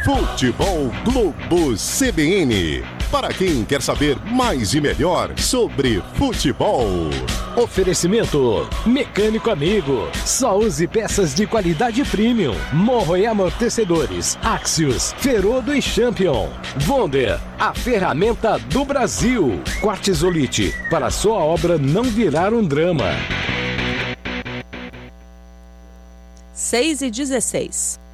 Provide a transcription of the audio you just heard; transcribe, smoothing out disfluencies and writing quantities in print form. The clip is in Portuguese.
Futebol Globo CBN. Para quem quer saber mais e melhor sobre futebol. Oferecimento Mecânico Amigo. Só use peças de qualidade premium. Morro e amortecedores. Axios, Ferodo e Champion. Wonder, a ferramenta do Brasil. Quartzolite, para sua obra não virar um drama. 6:16.